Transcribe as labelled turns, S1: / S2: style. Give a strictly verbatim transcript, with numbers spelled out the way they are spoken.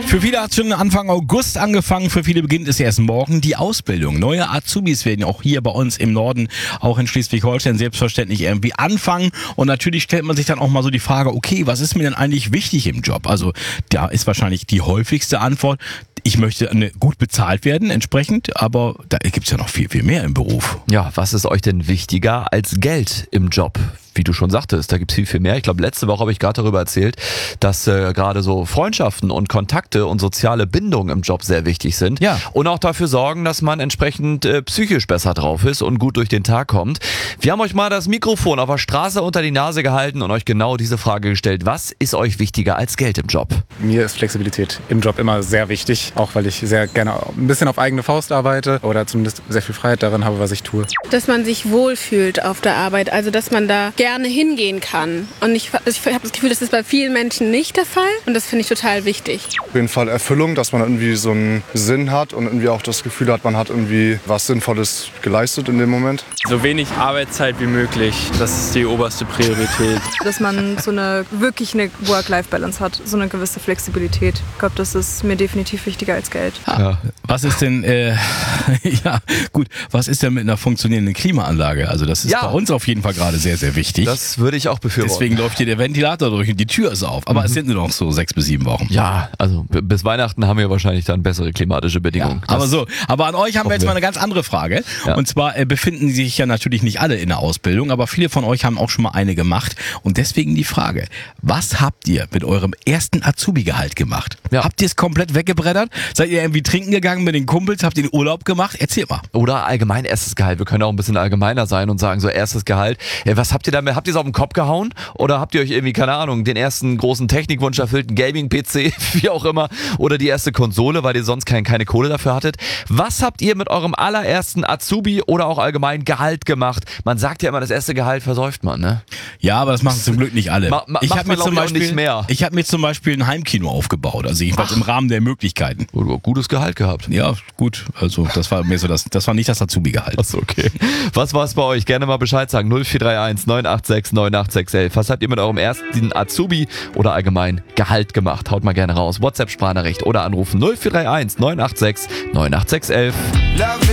S1: Für viele hat schon Anfang August angefangen, für viele beginnt es erst morgen die Ausbildung. Neue Azubis werden auch hier bei uns im Norden, auch in Schleswig-Holstein, selbstverständlich irgendwie anfangen. Und natürlich stellt man sich dann auch mal so die Frage, okay, was ist mir denn eigentlich wichtig im Job? Also da ist wahrscheinlich die häufigste Antwort, ich möchte gut bezahlt werden entsprechend, aber da gibt's ja noch viel, viel mehr im Beruf.
S2: Ja, was ist euch denn wichtiger als Geld im Job? Wie du schon sagtest, da gibt's viel, viel mehr. Ich glaube, letzte Woche habe ich gerade darüber erzählt, dass äh, gerade so Freundschaften und Kontakte und soziale Bindungen im Job sehr wichtig sind.
S1: Ja.
S2: Und auch dafür sorgen, dass man entsprechend äh, psychisch besser drauf ist und gut durch den Tag kommt. Wir haben euch mal das Mikrofon auf der Straße unter die Nase gehalten und euch genau diese Frage gestellt. Was ist euch wichtiger als Geld im Job?
S3: Mir ist Flexibilität im Job immer sehr wichtig, auch weil ich sehr gerne ein bisschen auf eigene Faust arbeite oder zumindest sehr viel Freiheit darin habe, was ich tue.
S4: Dass man sich wohlfühlt auf der Arbeit, also dass man da gerne hingehen kann. Und ich, ich habe das Gefühl, das ist bei vielen Menschen nicht der Fall und das finde ich total wichtig.
S5: Auf jeden Fall Erfüllung, dass man irgendwie so einen Sinn hat und irgendwie auch das Gefühl hat, man hat irgendwie was Sinnvolles geleistet in dem Moment.
S6: So wenig Arbeitszeit wie möglich, das ist die oberste Priorität.
S7: Dass man so eine wirklich eine Work-Life-Balance hat, so eine gewisse Flexibilität. Ich glaube, das ist mir definitiv wichtiger als Geld.
S1: Ja. Was ist denn, äh, ja gut, was ist denn mit einer funktionierenden Klimaanlage? Also das ist ja bei uns auf jeden Fall gerade sehr, sehr wichtig.
S2: Das würde ich auch befürworten.
S1: Deswegen läuft hier der Ventilator durch und die Tür ist auf. Aber mhm. es sind nur noch so sechs bis sieben Wochen.
S2: Ja, also b- bis Weihnachten haben wir wahrscheinlich dann bessere klimatische Bedingungen.
S1: Ja, aber so, aber an euch haben wir jetzt mal eine ganz andere Frage. Ja. Und zwar äh, befinden sich ja natürlich nicht alle in der Ausbildung, aber viele von euch haben auch schon mal eine gemacht. Und deswegen die Frage, was habt ihr mit eurem ersten Azubi-Gehalt gemacht? Ja. Habt ihr es komplett weggebrettert? Seid ihr irgendwie trinken gegangen mit den Kumpels? Habt ihr den Urlaub gemacht? Erzähl mal.
S2: Oder allgemein erstes Gehalt. Wir können auch ein bisschen allgemeiner sein und sagen so erstes Gehalt. Ja, was habt ihr damit? Habt ihr es auf den Kopf gehauen? Oder habt ihr euch irgendwie, keine Ahnung, den ersten großen Technikwunsch erfüllt, einen Gaming-P C, wie auch immer, oder die erste Konsole, weil ihr sonst kein, keine Kohle dafür hattet? Was habt ihr mit eurem allerersten Azubi oder auch allgemein Gehalt gemacht? Man sagt ja immer, das erste Gehalt versäuft man, ne?
S1: Ja, aber das machen zum Glück nicht alle.
S2: Ma, ma,
S1: ich habe mir zum Beispiel
S2: nicht mehr.
S1: Ich habe mir zum Beispiel ein Heimkino aufgebaut, also jedenfalls im Rahmen der Möglichkeiten.
S2: Oh, gutes Gehalt gehabt.
S1: Ja, gut. Also das war mir so das, das war nicht das Azubi-Gehalt.
S2: Achso, okay. Was war es bei euch? Gerne mal Bescheid sagen. null vier drei eins neun acht sechs neun acht sechs elf. Was habt ihr mit eurem ersten Azubi oder allgemein Gehalt gemacht? Haut mal gerne raus. WhatsApp-Sprachnachricht oder anrufen null vier drei eins neun acht sechs neun acht sechs elf.